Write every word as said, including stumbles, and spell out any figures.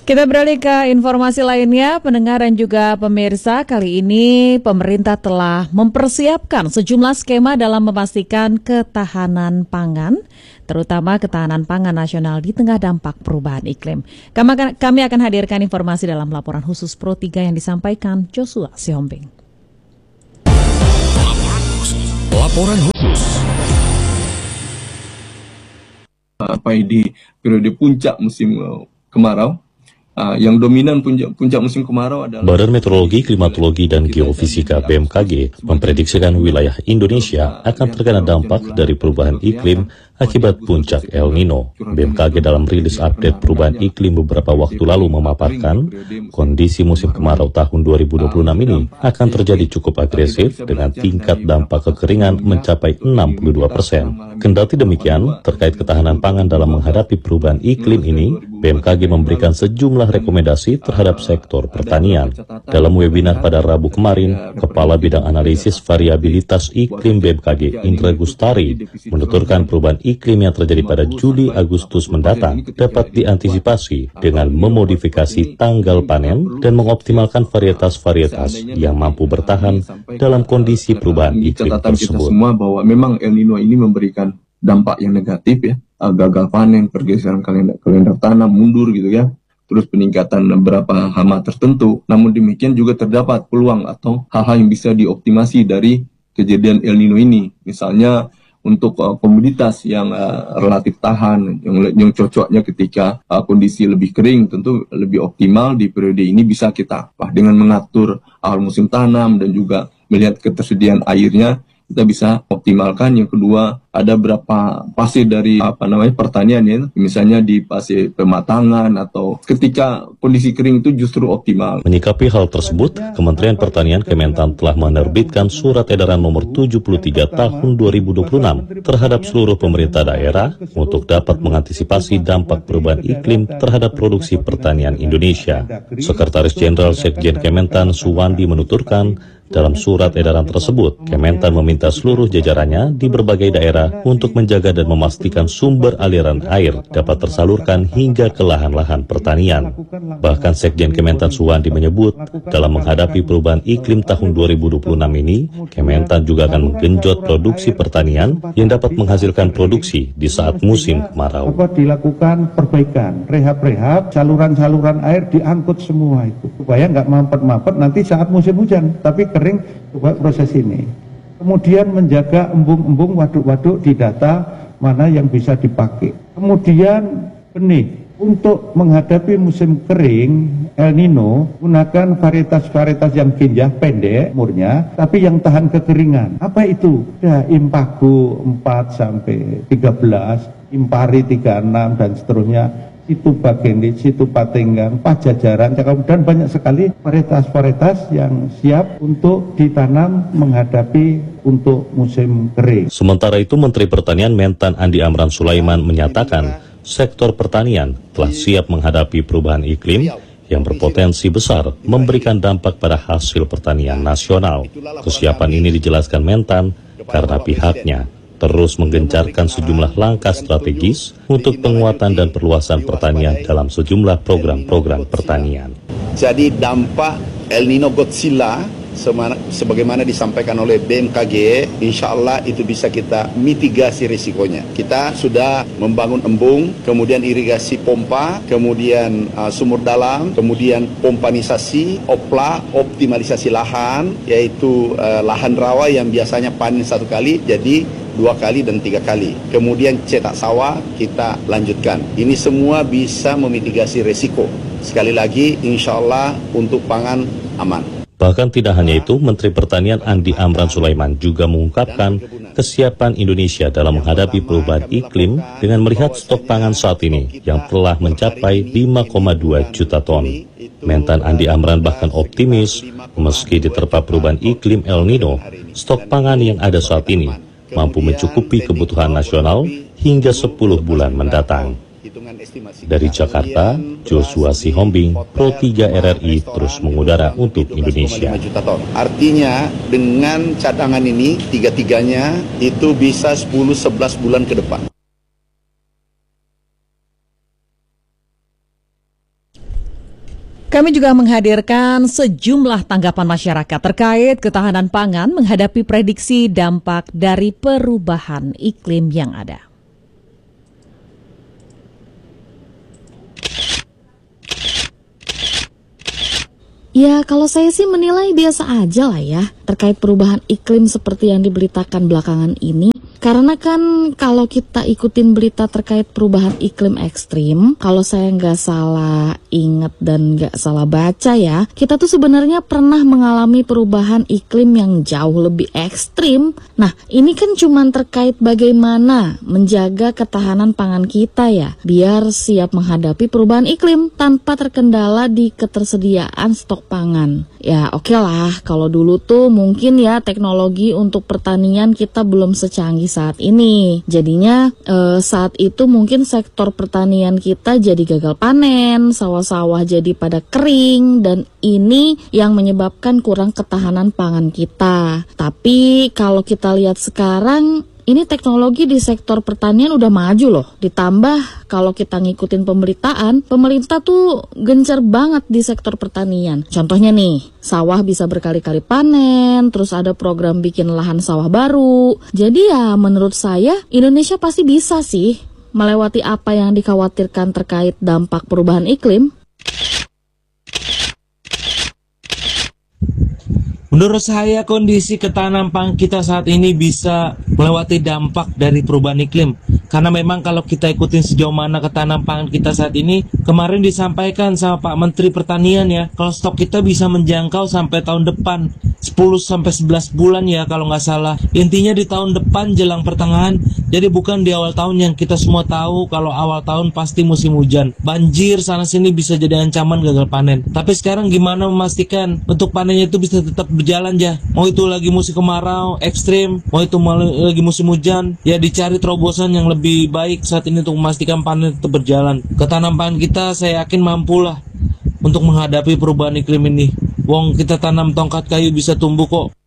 Kita beralih ke informasi lainnya, pendengar dan juga pemirsa. Kali ini pemerintah telah mempersiapkan sejumlah skema dalam memastikan ketahanan pangan, terutama ketahanan pangan nasional di tengah dampak perubahan iklim. Kami akan hadirkan informasi dalam laporan khusus Pro tiga yang disampaikan Joshua Sihombing. Laporan khusus. Apa di periode puncak musim kemarau. Uh, yang dominan puncak, puncak musim kemarau adalah Badan Meteorologi, Klimatologi, dan Geofisika B M K G memprediksikan wilayah Indonesia akan terkena dampak dari perubahan iklim akibat puncak El Nino. B M K G dalam rilis update perubahan iklim beberapa waktu lalu memaparkan kondisi musim kemarau tahun dua ribu dua puluh enam ini akan terjadi cukup agresif dengan tingkat dampak kekeringan mencapai enam puluh dua persen. Kendati demikian, terkait ketahanan pangan dalam menghadapi perubahan iklim ini, B M K G memberikan sejumlah rekomendasi terhadap sektor pertanian. Dalam webinar pada Rabu kemarin, Kepala Bidang Analisis Variabilitas Iklim B M K G, Indra Gustari, menuturkan perubahan iklim yang terjadi pada Juli-Agustus mendatang dapat diantisipasi dengan memodifikasi tanggal panen dan mengoptimalkan varietas-varietas yang mampu bertahan dalam kondisi perubahan iklim tersebut. Kita semua bahwa memang El Nino ini memberikan dampak yang negatif ya, gagal panen, pergeseran kalender, kalender tanam, mundur gitu ya, terus peningkatan beberapa hama tertentu. Namun demikian juga terdapat peluang atau hal-hal yang bisa dioptimasi dari kejadian El Nino ini. Misalnya untuk uh, komoditas yang uh, relatif tahan, yang, yang cocoknya ketika uh, kondisi lebih kering, tentu lebih optimal di periode ini bisa kita apa, dengan mengatur awal musim tanam dan juga melihat ketersediaan airnya, kita bisa optimalkan. Yang kedua, ada berapa fase dari apa namanya pertanian ya, misalnya di fase pematangan atau ketika kondisi kering itu justru optimal. Menyikapi hal tersebut, Kementerian Pertanian Kementan telah menerbitkan Surat Edaran Nomor tujuh puluh tiga Tahun dua ribu dua puluh enam terhadap seluruh pemerintah daerah untuk dapat mengantisipasi dampak perubahan iklim terhadap produksi pertanian Indonesia. Sekretaris Jenderal Sekjen Kementan Suwandi menuturkan, dalam surat edaran tersebut, Kementan meminta seluruh jajarannya di berbagai daerah untuk menjaga dan memastikan sumber aliran air dapat tersalurkan hingga ke lahan-lahan pertanian. Bahkan Sekjen Kementan Suwandi menyebut, dalam menghadapi perubahan iklim tahun dua ribu dua puluh enam ini, Kementan juga akan menggenjot produksi pertanian yang dapat menghasilkan produksi di saat musim kemarau. Dilakukan perbaikan, rehab-rehab, saluran-saluran air diangkut semua itu, supaya nggak mampet-mampet nanti saat musim hujan, tapi kering buat proses ini. Kemudian menjaga embung-embung, waduk-waduk di data mana yang bisa dipakai. Kemudian benih. Untuk menghadapi musim kering El Nino, gunakan varietas-varietas yang kinjah pendek umurnya, tapi yang tahan kekeringan. Apa itu? Ya, Impago empat sampai tiga belas, Impari tiga puluh enam dan seterusnya. Situ Bagendit, Situ Patenggang, Pajajaran, dan banyak sekali varietas-varietas yang siap untuk ditanam menghadapi untuk musim kering. Sementara itu, Menteri Pertanian Mentan Andi Amran Sulaiman menyatakan sektor pertanian telah siap menghadapi perubahan iklim yang berpotensi besar memberikan dampak pada hasil pertanian nasional. Kesiapan ini dijelaskan Mentan karena pihaknya terus menggencarkan sejumlah langkah strategis untuk penguatan dan perluasan pertanian dalam sejumlah program-program pertanian. Jadi dampak El Nino Godzilla sebagaimana disampaikan oleh B M K G, insya Allah itu bisa kita mitigasi risikonya. Kita sudah membangun embung, kemudian irigasi pompa, kemudian uh, sumur dalam, kemudian pompanisasi, opla, optimalisasi lahan, yaitu uh, lahan rawa yang biasanya panen satu kali, jadi dua kali dan tiga kali. Kemudian cetak sawah kita lanjutkan. Ini semua bisa memitigasi risiko. Sekali lagi, insya Allah untuk pangan aman. Bahkan tidak hanya itu, Menteri Pertanian Andi Amran Sulaiman juga mengungkapkan kesiapan Indonesia dalam menghadapi perubahan iklim dengan melihat stok pangan saat ini yang telah mencapai lima koma dua juta ton. Mentan Andi Amran bahkan optimis, meski diterpa perubahan iklim El Nino, stok pangan yang ada saat ini mampu mencukupi kebutuhan nasional hingga sepuluh bulan mendatang. Dari Jakarta, Joshua Sihombing, Pro tiga R R I terus mengudara untuk Indonesia. Artinya dengan cadangan ini, tiga-tiganya itu bisa sepuluh sebelas bulan ke depan. Kami juga menghadirkan sejumlah tanggapan masyarakat terkait ketahanan pangan menghadapi prediksi dampak dari perubahan iklim yang ada. Ya, kalau saya sih menilai biasa aja lah ya terkait perubahan iklim seperti yang diberitakan belakangan ini. Karena kan kalau kita ikutin berita terkait perubahan iklim ekstrim, kalau saya nggak salah ingat dan nggak salah baca ya, kita tuh sebenarnya pernah mengalami perubahan iklim yang jauh lebih ekstrim. Nah, ini kan cuman terkait bagaimana menjaga ketahanan pangan kita ya, biar siap menghadapi perubahan iklim tanpa terkendala di ketersediaan stok pangan. Ya oke lah, kalau dulu tuh mungkin ya teknologi untuk pertanian kita belum secanggih saat ini. Jadinya eh, saat itu mungkin sektor pertanian kita jadi gagal panen, sawah-sawah jadi pada kering, dan ini yang menyebabkan kurang ketahanan pangan kita. Tapi kalau kita lihat sekarang, ini teknologi di sektor pertanian udah maju loh. Ditambah kalau kita ngikutin pemberitaan, pemerintah tuh gencar banget di sektor pertanian. Contohnya nih, sawah bisa berkali-kali panen, terus ada program bikin lahan sawah baru. Jadi ya menurut saya Indonesia pasti bisa sih melewati apa yang dikhawatirkan terkait dampak perubahan iklim. Menurut saya kondisi ketahanan pangan kita saat ini bisa melewati dampak dari perubahan iklim. Karena memang kalau kita ikutin sejauh mana ketahanan pangan kita saat ini, kemarin disampaikan sama Pak Menteri Pertanian ya, kalau stok kita bisa menjangkau sampai tahun depan, sepuluh sampai sebelas bulan ya kalau nggak salah. Intinya di tahun depan jelang pertengahan, jadi bukan di awal tahun yang kita semua tahu kalau awal tahun pasti musim hujan. Banjir sana sini bisa jadi ancaman gagal panen. Tapi sekarang gimana memastikan untuk panennya itu bisa tetap berjalan ya? Mau itu lagi musim kemarau ekstrim, mau itu lagi musim hujan, ya dicari terobosan yang lebih baik saat ini untuk memastikan panen tetap berjalan. Ketahanan pangan kita saya yakin mampulah untuk menghadapi perubahan iklim ini. Wong kita tanam tongkat kayu bisa tumbuh kok.